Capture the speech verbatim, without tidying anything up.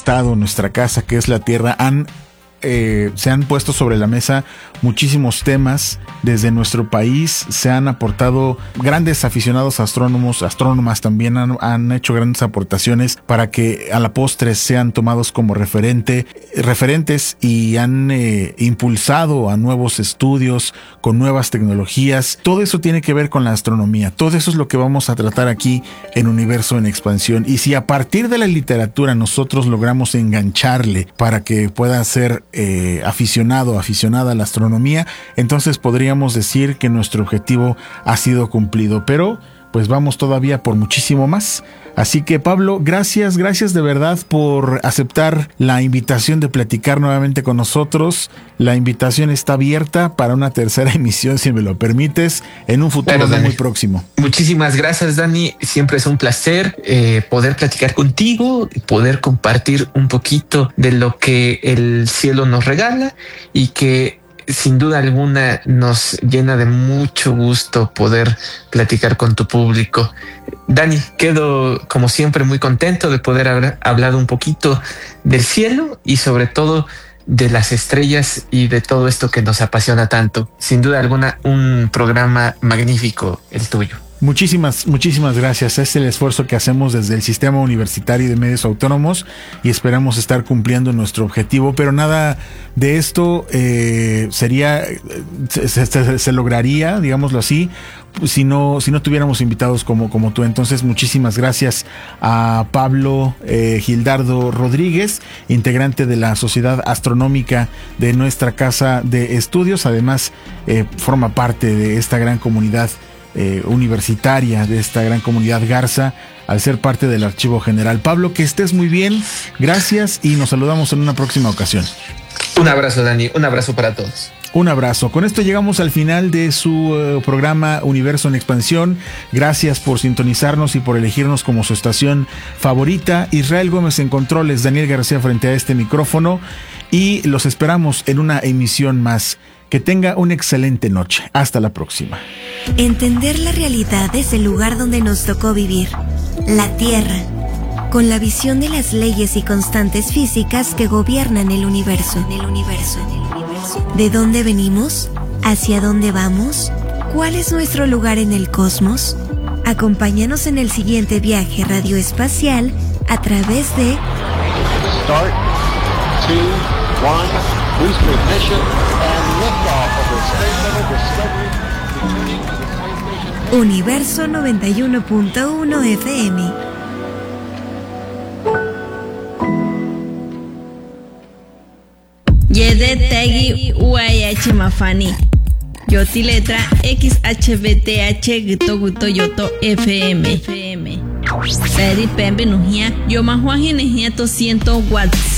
Estado, nuestra casa, que es la Tierra, han Eh, se han puesto sobre la mesa muchísimos temas. Desde nuestro país se han aportado grandes aficionados astrónomos, astrónomas también han, han hecho grandes aportaciones para que a la postre sean tomados como referente, referentes y han eh, impulsado a nuevos estudios con nuevas tecnologías. Todo eso tiene que ver con la astronomía. Todo eso es lo que vamos a tratar aquí en Universo en Expansión. Y si a partir de la literatura nosotros logramos engancharle para que pueda ser Eh, aficionado, aficionada a la astronomía, entonces podríamos decir que nuestro objetivo ha sido cumplido, pero pues vamos todavía por muchísimo más. Así que Pablo, gracias, gracias de verdad por aceptar la invitación de platicar nuevamente con nosotros. La invitación está abierta para una tercera emisión, si me lo permites, en un futuro claro, no muy próximo. Muchísimas gracias, Dani. Siempre es un placer eh, poder platicar contigo, poder compartir un poquito de lo que el cielo nos regala y que sin duda alguna nos llena de mucho gusto poder platicar con tu público. Dani, quedo como siempre muy contento de poder haber hablado un poquito del cielo y sobre todo de las estrellas y de todo esto que nos apasiona tanto. Sin duda alguna, un programa magnífico el tuyo. Muchísimas, muchísimas gracias. Es el esfuerzo que hacemos desde el Sistema Universitario de Medios Autónomos y esperamos estar cumpliendo nuestro objetivo, pero nada de esto eh, sería, se, se, se lograría, digámoslo así, si no, si no tuviéramos invitados como, como tú. Entonces, muchísimas gracias a Pablo eh, Gildardo Rodríguez, integrante de la Sociedad Astronómica de nuestra casa de estudios. Además, eh, forma parte de esta gran comunidad Eh, universitaria, de esta gran comunidad Garza, al ser parte del Archivo General. Pablo, que estés muy bien, gracias y nos saludamos en una próxima ocasión. Un abrazo, Dani, un abrazo para todos. Un abrazo. Con esto llegamos al final de su uh, programa Universo en Expansión. Gracias por sintonizarnos y por elegirnos como su estación favorita. Israel Gómez en controles, Daniel García frente a este micrófono y los esperamos en una emisión más. Que tenga una excelente noche. Hasta la próxima. Entender la realidad desde el lugar donde nos tocó vivir, la Tierra, con la visión de las leyes y constantes físicas que gobiernan el universo. El universo, el universo. ¿De dónde venimos? ¿Hacia dónde vamos? ¿Cuál es nuestro lugar en el cosmos? Acompáñanos en el siguiente viaje radioespacial a través de Start, two, one, booster ignition, and liftoff of the Space Shuttle Discovery, returning to the space station. Universo noventa y uno punto uno F M. Yede Tegi U I H Mafani. Yoti letra X H B T H Gito Guto Yoto F M. F M. Peri Pembe Nujia. Yo Mahuaji Nejia to ciento watts.